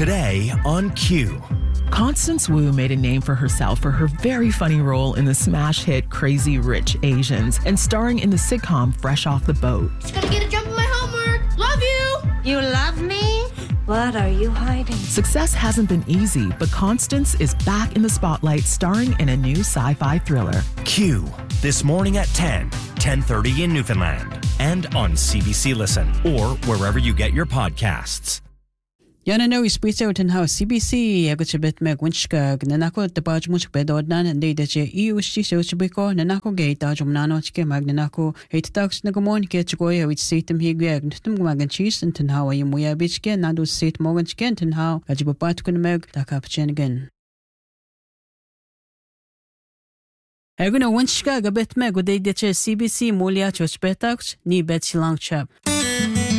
Today on Q. Constance Wu made a name for herself for her very funny role in the smash hit Crazy Rich Asians and starring in the sitcom Fresh Off the Boat. Just gotta get a jump on my homework. Love you! You love me? What are you hiding? Success hasn't been easy, but Constance is back in the spotlight starring in a new sci-fi thriller. Q. This morning at 10:30 in Newfoundland. And on CBC Listen or wherever you get your podcasts. Yana no ispita utenhau CBC agutibet megwinchka nanako tapaj much bedodnan and de che iushi sochbiko nanako gate ajumnano chike magnanako hitatax nagamon ketchgoya which seatem higag ntum magan cheese and tenhau yimuya bichke nadu seat morgan chken tenhau ajibapat kun meg takapchen again. Aguna winchka gabet meg de che CBC mulia chochbetax ni bet silang chap.